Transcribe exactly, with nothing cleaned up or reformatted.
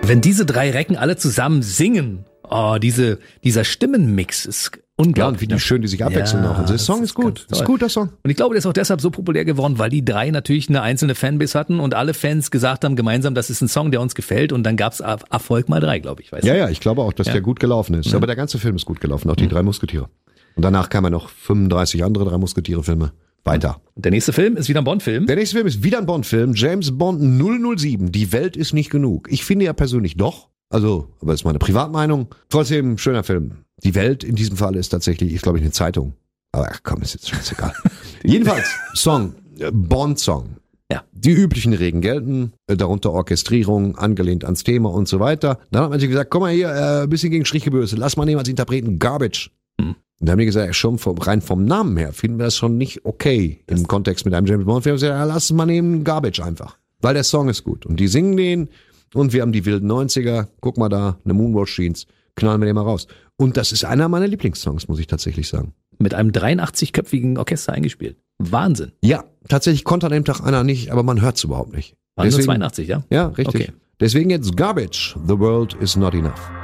Wenn diese drei Recken alle zusammen singen, oh, diese, dieser Stimmenmix ist unglaublich. Ja, und wie die schön die sich abwechseln Ja, noch. Also der Song das ist gut. ganz Ist gut, der Song. Und ich glaube, der ist auch deshalb so populär geworden, weil die drei natürlich eine einzelne Fanbase hatten und alle Fans gesagt haben gemeinsam, das ist ein Song, der uns gefällt, und dann gab's Erfolg mal drei, glaube ich. Weißt Ja, du? ja, ich glaube auch, dass Ja. der gut gelaufen ist. Ja. Aber der ganze Film ist gut gelaufen, auch die drei Musketiere. Und danach kamen noch fünfunddreißig andere drei Musketiere-Filme weiter. Und der nächste Film ist wieder ein Bond-Film. Der nächste Film ist wieder ein Bond-Film, James Bond null null sieben. Die Welt ist nicht genug. Ich finde ja persönlich doch. Also, aber das ist meine Privatmeinung. Trotzdem, schöner Film. Die Welt in diesem Fall ist tatsächlich, ist glaube ich eine Zeitung. Aber ach, komm, ist jetzt scheißegal. Jedenfalls, Song, äh, Bond-Song. Ja. Die üblichen Regeln gelten, äh, darunter Orchestrierung, angelehnt ans Thema und so weiter. Dann hat man sich gesagt, komm mal hier, äh, ein bisschen gegen Strich gebürstet, lass mal nehmen als Interpreten Garbage. Hm. Und da haben die gesagt, schon vom, rein vom Namen her finden wir das schon nicht okay Das im Kontext mit einem James Bond Film. Ja, lass es mal nehmen, Garbage einfach. Weil der Song ist gut. Und die singen den und wir haben die wilden neunziger. Guck mal da, eine Moonwatch Jeans. Knallen wir den mal raus. Und das ist einer meiner Lieblingssongs, muss ich tatsächlich sagen. Mit einem dreiundachtzig-köpfigen Orchester eingespielt. Wahnsinn. Ja, tatsächlich konnte an dem Tag einer nicht, aber man hört es überhaupt nicht. Waren nur zweiundachtzig, ja? Ja, richtig. Okay. Deswegen jetzt Garbage. The world is not enough.